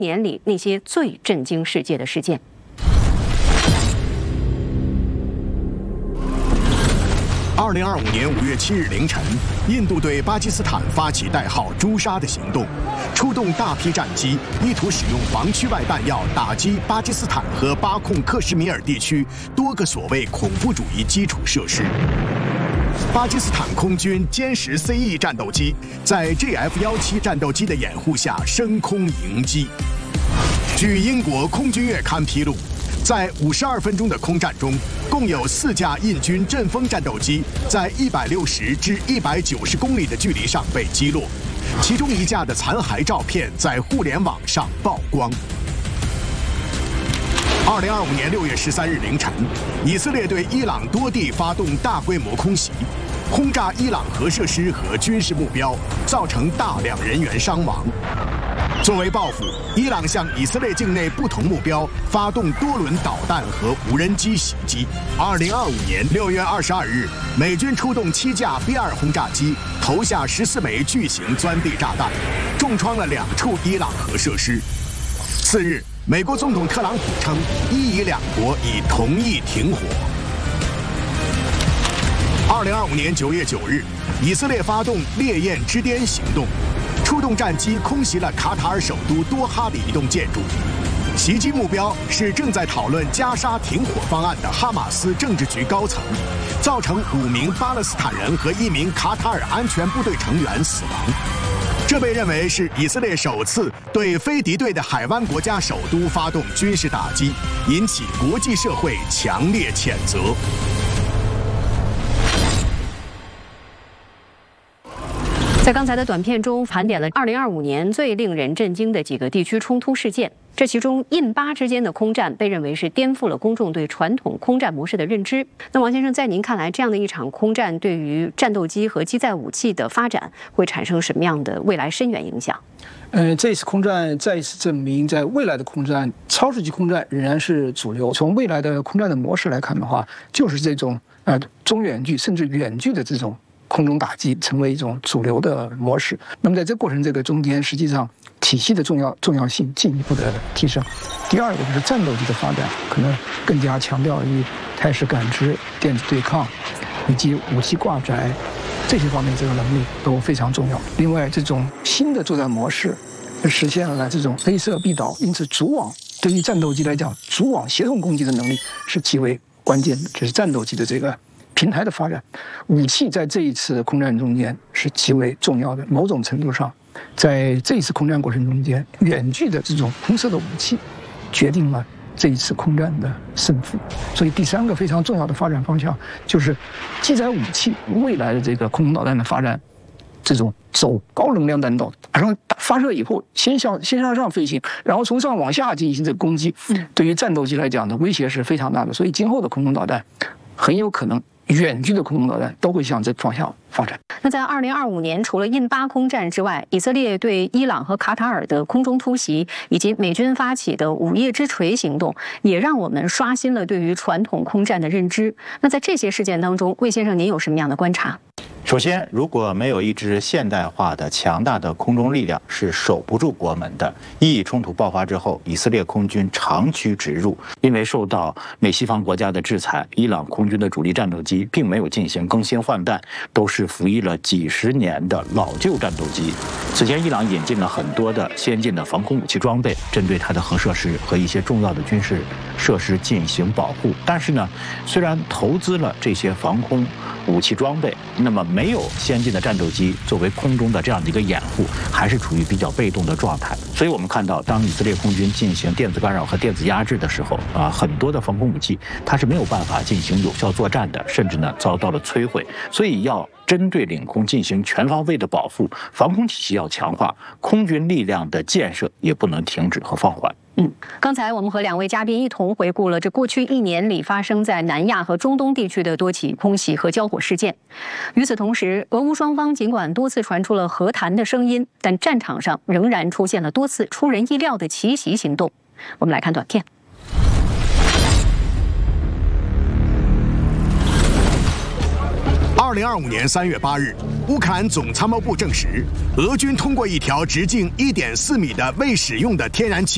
年里那些最震惊世界的事件。 2025年5月7日凌晨，印度对巴基斯坦发起代号“诛杀”的行动，出动大批战机，意图使用防区外弹药打击巴基斯坦和巴控克什米尔地区多个所谓恐怖主义基础设施。巴基斯坦空军歼10 CE 战斗机在 JF-17战斗机的掩护下升空迎击。据英国空军月刊披露，在52分钟的空战中，共有4架印军阵风战斗机在160至190公里的距离上被击落，其中1架的残骸照片在互联网上曝光。2025年6月13日凌晨，以色列对伊朗多地发动大规模空袭，轰炸伊朗核设施和军事目标，造成大量人员伤亡。作为报复，伊朗向以色列境内不同目标发动多轮导弹和无人机袭击。2025年6月22日，美军出动7架 B-2轰炸机，投下14枚巨型钻地炸弹，重创了2处伊朗核设施。次日，美国总统特朗普称，伊以两国已同意停火。2025年9月9日，以色列发动烈焰之巅行动，出动战机空袭了卡塔尔首都多哈的一栋建筑，袭击目标是正在讨论加沙停火方案的哈马斯政治局高层，造成5名巴勒斯坦人和1名卡塔尔安全部队成员死亡。这被认为是以色列首次对非敌对的海湾国家首都发动军事打击，引起国际社会强烈谴责。 在刚才的短片中盘点了2025年最令人震惊的几个地区冲突事件，这其中印巴之间的空战被认为是颠覆了公众对传统空战模式的认知。那王先生，在您看来，这样的一场空战对于战斗机和机载武器的发展会产生什么样的未来深远影响？ 这次空战再一次证明，在未来的空战，超视级空战仍然是主流。从未来的空战的模式来看的话，就是这种中远距甚至远距的这种空中打击成为一种主流的模式。那么在这过程这个中间，实际上体系的重要性进一步的提升。第二个就是战斗机的发展，可能更加强调于态势感知、电子对抗以及武器挂载这些方面，这个能力都非常重要。另外，这种新的作战模式实现了这种飞射必导，因此主网对于战斗机来讲，主网协同攻击的能力是极为关键的。这是战斗机的这个平台的发展，武器在这一次空战中间是极为重要的。某种程度上，在这一次空战过程中间，远距的这种空射的武器决定了这一次空战的胜负。所以第三个非常重要的发展方向就是机载武器未来的这个空中导弹的发展，这种走高能量弹道，马上发射以后先向上飞行，然后从上往下进行这个攻击，对于战斗机来讲的威胁是非常大的。所以今后的空中导弹很有可能远距的空中导弹都会向这个方向发展。 那在2025年，除了印巴空战之外，以色列对伊朗和卡塔尔的空中突袭，以及美军发起的午夜之锤行动，也让我们刷新了对于传统空战的认知。那在这些事件当中，魏先生您有什么样的观察？ 首先，如果没有一支现代化的强大的空中力量，是守不住国门的。伊以冲突爆发之后，以色列空军长驱直入，因为受到美西方国家的制裁，伊朗空军的主力战斗机并没有进行更新换代，都是服役了几十年的老旧战斗机。此前，伊朗引进了很多的先进的防空武器装备，针对它的核设施和一些重要的军事设施进行保护。但是呢，虽然投资了这些防空武器装备，那么没有先进的战斗机作为空中的这样的一个掩护，还是处于比较被动的状态。所以我们看到，当以色列空军进行电子干扰和电子压制的时候，很多的防空武器它是没有办法进行有效作战的，甚至呢遭到了摧毁。所以要针对领空进行全方位的保护，防空体系要强化，空军力量的建设也不能停止和放缓。 刚才我们和2位嘉宾一同回顾了这过去1年里发生在南亚和中东地区的多起空袭和交火事件。与此同时，俄乌双方尽管多次传出了和谈的声音，但战场上仍然出现了多次出人意料的奇袭行动。我们来看短片。 2025年3月8日，乌克兰总参谋部证实，俄军通过一条直径1.4米的未使用的天然气